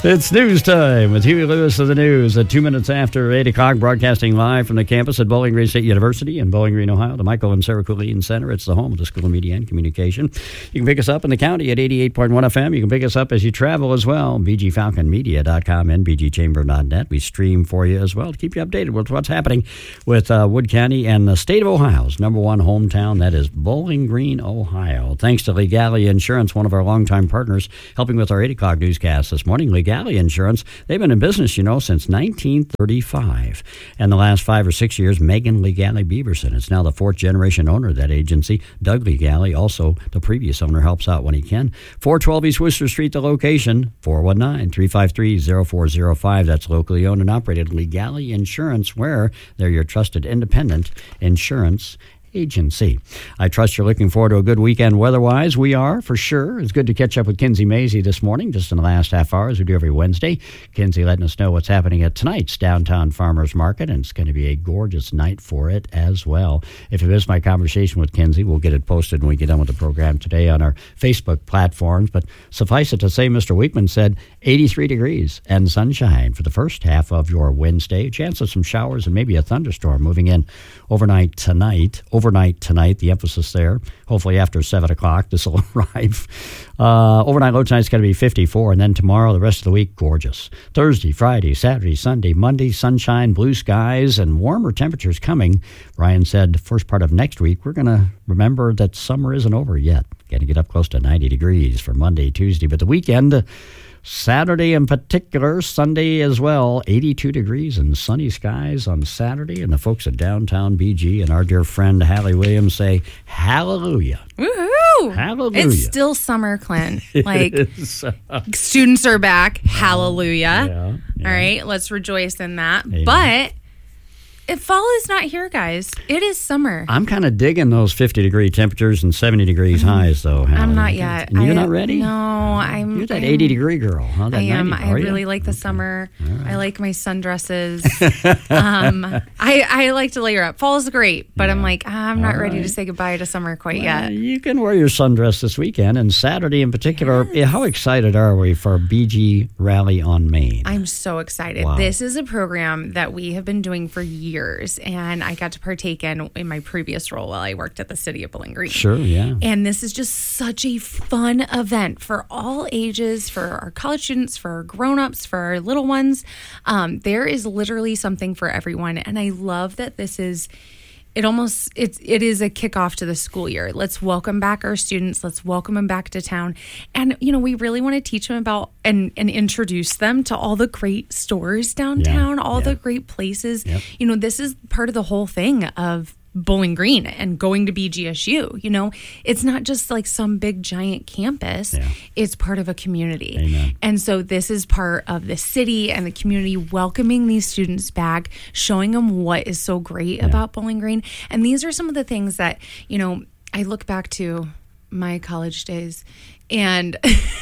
It's news time with Huey Lewis of the News at 2 minutes after 8 o'clock, broadcasting live from the campus at Bowling Green State University in Bowling Green, Ohio, the Michael and Sarah Cooley Center. It's the home of the School of Media and Communication. You can pick us up in the county at 88.1 FM. You can pick us up as you travel as well, bgfalconmedia.com and bgchamber.net. We stream for you as well to keep you updated with what's happening with Wood County and the state of Ohio's number one hometown, that is Bowling Green, Ohio. Thanks to Legale Insurance, one of our longtime partners, helping with our 8 o'clock newscast this morning. Legale Insurance, they've been in business, since 1935. And the last 5 or 6 years, Megan Legale Beaverson is now the fourth generation owner of that agency. Doug Legale, also the previous owner, helps out when he can. 412 East Worcester Street, the location, 419-353-0405. That's locally owned and operated Legale Insurance, where they're your trusted independent insurance agency. I trust you're looking forward to a good weekend weather-wise. We are, for sure. It's good to catch up with Kinsey Mazie this morning, just in the last half hour, as we do every Wednesday. Kinsey letting us know what's happening at tonight's Downtown Farmers Market, and it's going to be a gorgeous night for it as well. If you missed my conversation with Kinsey, we'll get it posted when we get done with the program today on our Facebook platforms. But suffice it to say, Mr. Weekman said 83 degrees and sunshine for the first half of your Wednesday. A chance of some showers and maybe a thunderstorm moving in overnight tonight, the emphasis there. Hopefully after 7 o'clock, this will arrive. Overnight low tonight is going to be 54, and then tomorrow, the rest of the week, gorgeous. Thursday, Friday, Saturday, Sunday, Monday, sunshine, blue skies, and warmer temperatures coming. Ryan said first part of next week, we're going to remember that summer isn't over yet. Going to get up close to 90 degrees for Monday, Tuesday, but the weekend, Saturday in particular, Sunday as well, 82 degrees and sunny skies on Saturday. And the folks at Downtown BG and our dear friend Hallie Williams say, hallelujah. Woohoo! Hallelujah. It's still summer, Clint. Like, students are back. Hallelujah. Yeah. All right, let's rejoice in that. Amen. But fall is not here, guys. It is summer. I'm kind of digging those 50-degree temperatures and 70 degrees highs, though, Hallie. I'm not yet. And you're not ready? No, You're that 80-degree girl, huh? That I am. 90, I really like the summer. Right. I like my sundresses. I like to layer up. Fall is great, but I'm like, I'm not ready to say goodbye to summer quite yet. You can wear your sundress this weekend, and Saturday in particular. Yes. How excited are we for BG Rally on Main? I'm so excited. Wow. This is a program that we have been doing for years, and I got to partake in my previous role while I worked at the city of Bowling Green. Sure, yeah. And this is just such a fun event for all ages, for our college students, for our grown-ups, for our little ones. There is literally something for everyone, and I love that this is... It is a kickoff to the school year. Let's welcome back our students. Let's welcome them back to town. And, we really want to teach them about and introduce them to all the great stores downtown, all the great places. Yep. This is part of the whole thing of Bowling Green and going to BGSU. It's not just like some big giant campus. Yeah. It's part of a community. Amen. And so this is part of the city and the community welcoming these students back, showing them what is so great about Bowling Green. And these are some of the things that, I look back to my college days, and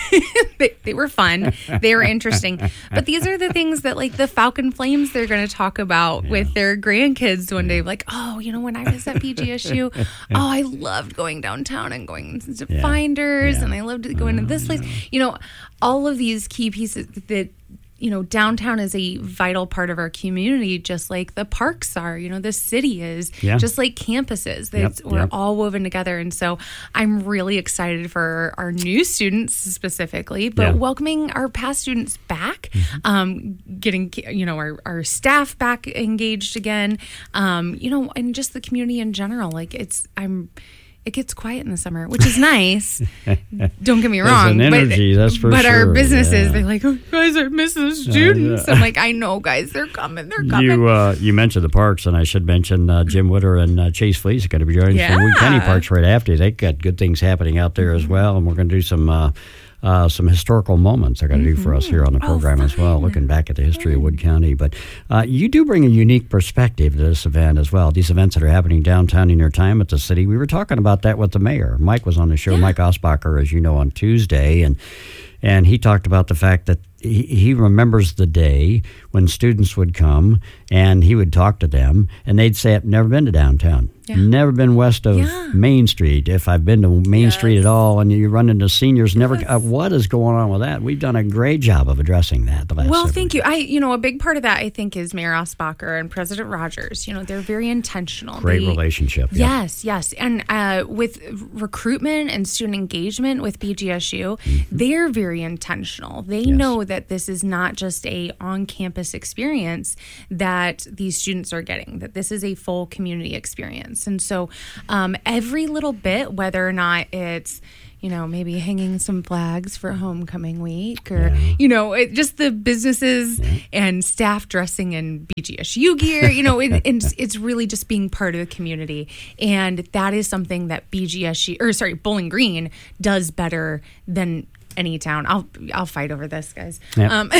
they were fun. They were interesting. But these are the things that, like, the Falcon Flames, they're going to talk about with their grandkids one day. Like, when I was at BGSU, I loved going downtown and going to Finders, and I loved going to this place. All of these key pieces that, downtown is a vital part of our community, just like the parks are. The city is, just like campuses. We're all woven together. And so I'm really excited for our new students specifically, but welcoming our past students back, getting, our staff back engaged again, and just the community in general. Like, it gets quiet in the summer, which is nice. Don't get me wrong. There's an energy, that's for sure. But our businesses, they're like, oh, guys are missing students. I'm like, I know, guys, they're coming. You mentioned the parks, and I should mention Jim Witter and Chase Fleece are going to be joining us from Wood County Parks right after. They got good things happening out there as well, and we're going to do some historical moments they're going to do for us here on the program as well, looking back at the history of Wood County. But you do bring a unique perspective to this event as well. These events that are happening downtown in your time at the city. We were talking about that with the mayor. Mike was on the show, Mike Osbacher, as you know, on Tuesday, and he talked about the fact that he remembers the day when students would come And he would talk to them, and they'd say, I've never been to downtown. Yeah. Never been west of Main Street. If I've been to Main Street at all, and you run into seniors, never. What is going on with that? We've done a great job of addressing that the last Well, several thank you. years. A big part of that, I think, is Mayor Osbacher and President Rogers. They're very intentional. Great relationship. Yes. And with recruitment and student engagement with BGSU, they're very intentional. They know that this is not just a on-campus experience that these students are getting, that this is a full community experience. And so every little bit, whether or not it's, maybe hanging some flags for homecoming week or, just the businesses and staff dressing in BGSU gear, it's really just being part of the community. And that is something that Bowling Green does better than any town. I'll fight over this, guys. Yep.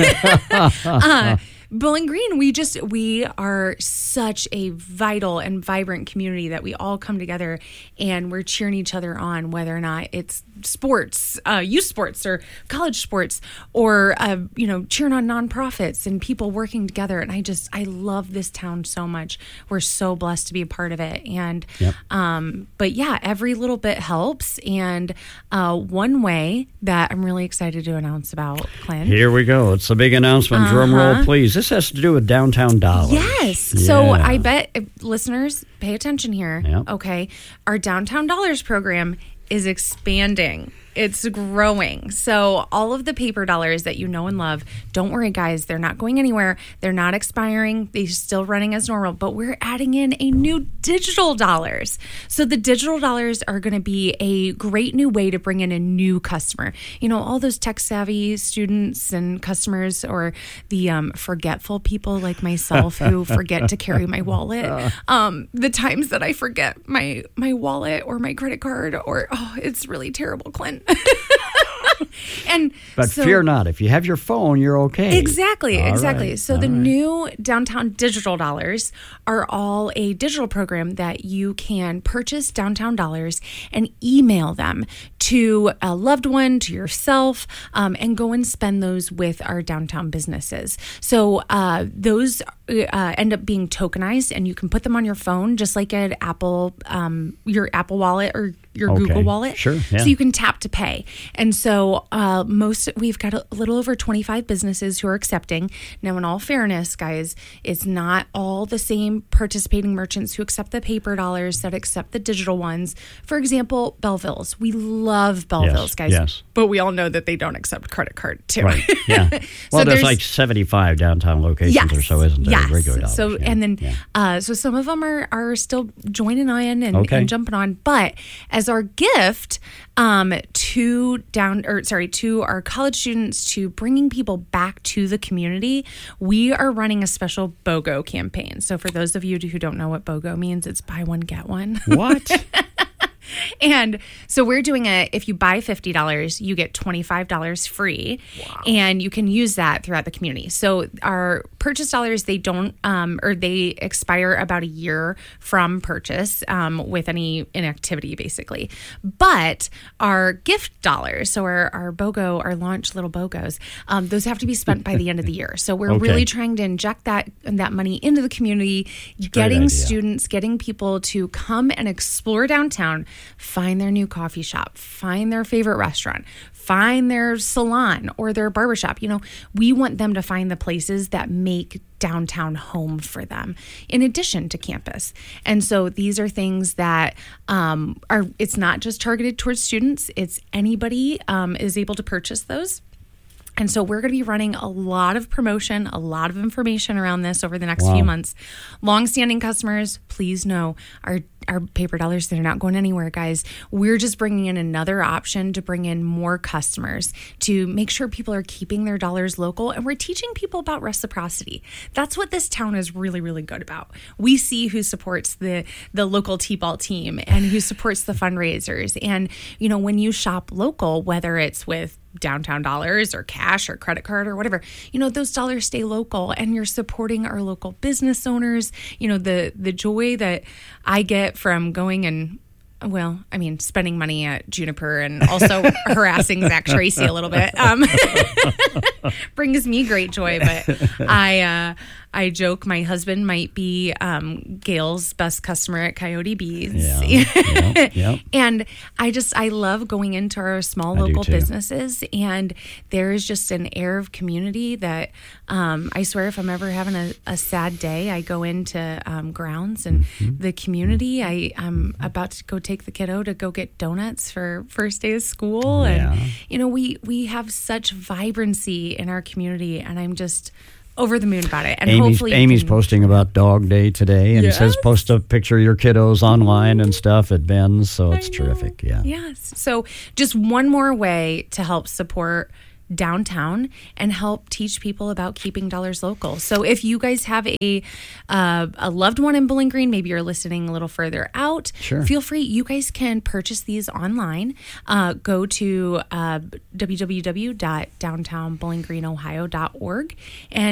Bowling Green, we are such a vital and vibrant community that we all come together and we're cheering each other on, whether or not it's sports, youth sports or college sports, or cheering on nonprofits and people working together. And I love this town so much. We're so blessed to be a part of it. And but yeah, every little bit helps. And one way that I'm really excited to announce about, Clint. Here we go. It's a big announcement. Drum roll, please. This has to do with downtown dollars. Yes. Yeah. So I bet listeners, pay attention here. Yep. Okay. Our downtown dollars program is expanding. It's growing. So all of the paper dollars that you know and love, don't worry, guys. They're not going anywhere. They're not expiring. They're still running as normal. But we're adding in a new digital dollars. So the digital dollars are going to be a great new way to bring in a new customer. All those tech-savvy students and customers, or the forgetful people like myself who forget to carry my wallet. The times that I forget my wallet or my credit card, it's really terrible, Clint. But fear not. If you have your phone, you're okay. Exactly. Right. So the new downtown digital dollars are all a digital program that you can purchase downtown dollars and email them to a loved one, to yourself, and go and spend those with our downtown businesses. So those end up being tokenized, and you can put them on your phone, just like an Apple, your Apple Wallet or your Google Wallet. Sure. Yeah. So you can tap to pay. And so we've got a little over 25 businesses who are accepting. Now, in all fairness, guys, it's not all the same participating merchants who accept the paper dollars that accept the digital ones. For example, Belleville's. We love Belleville's, guys. Yes. But we all know that they don't accept credit card, too. Right. Yeah. Well, there's like 75 downtown locations or so, isn't there? Yes. Regular dollars. So, and then, so some of them are still joining on and jumping on. But as our gift to our college students, to bringing people back to the community, we are running a special BOGO campaign. So for those of you who don't know what BOGO means, it's buy one, get one. What? And so we're doing if you buy $50, you get $25 free. Wow. And you can use that throughout the community. So our purchase dollars, they don't, or they expire about a year from purchase with any inactivity, basically. But our gift dollars, so our BOGO, our launch little BOGOs, those have to be spent by the end of the year. So we're really trying to inject that money into the community, getting students, getting people to come and explore downtown, find their new coffee shop, find their favorite restaurant, find their salon or their barbershop. We want them to find the places that make downtown home for them, in addition to campus. And so these are things that it's not just targeted towards students, it's anybody is able to purchase those. And so we're going to be running a lot of promotion, a lot of information around this over the next few months. Longstanding customers, please know our paper dollars, they're not going anywhere, guys. We're just bringing in another option to bring in more customers, to make sure people are keeping their dollars local. And we're teaching people about reciprocity. That's what this town is really, really good about. We see who supports the local T-ball team and who supports the fundraisers. And, when you shop local, whether it's with downtown dollars or cash or credit card or whatever, those dollars stay local, and you're supporting our local business owners. The joy that I get from going and spending money at Juniper and also harassing Zach Tracy a little bit. brings me great joy. But I joke my husband might be Gail's best customer at Coyote Bees. Yeah. And I love going into our small local businesses, and there is just an air of community that I swear if I'm ever having a sad day, I go into grounds and the community. I'm about to go take the kiddo to go get donuts for first day of school. And, we have such vibrancy in our community, and I'm just over the moon about it. And Amy's posting about Dog Day today, and says post a picture of your kiddos online and stuff at Ben's, so it's terrific. Yeah. Yes. So just one more way to help support downtown and help teach people about keeping dollars local. So if you guys have a loved one in Bowling Green, maybe you're listening a little further out, feel free. You guys can purchase these online. Go to www.downtownbowlinggreenohio.org and